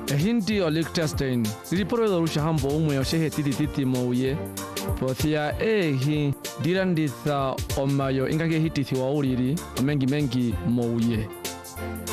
Hindi o Liechtenstein riporo do rusha hambo umwe o shehe titi mouye pothia hi diranditha omayo ingake hititi wa uriri mengi mouye